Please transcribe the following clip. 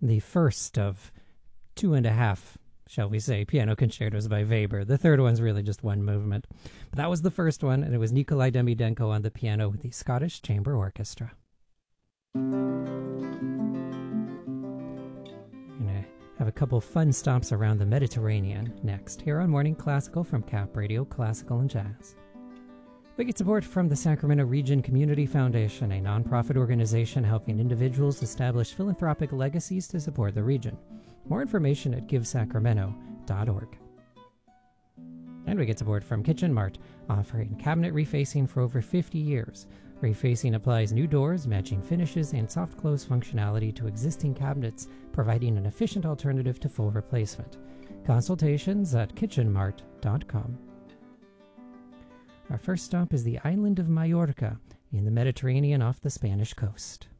the first of 2.5, shall we say, piano concertos by Weber. The third one's really just one movement. But that was the first one, and it was Nikolai Demidenko on the piano with the Scottish Chamber Orchestra. Have a couple fun stops around the Mediterranean next, here on Morning Classical from Cap Radio Classical and Jazz. We get support from the Sacramento Region Community Foundation, a nonprofit organization helping individuals establish philanthropic legacies to support the region. More information at givesacramento.org. And we get support from Kitchen Mart, offering cabinet refacing for over 50 years. Refacing applies new doors, matching finishes, and soft close functionality to existing cabinets, providing an efficient alternative to full replacement. Consultations at kitchenmart.com. Our first stop is the island of Majorca in the Mediterranean off the Spanish coast.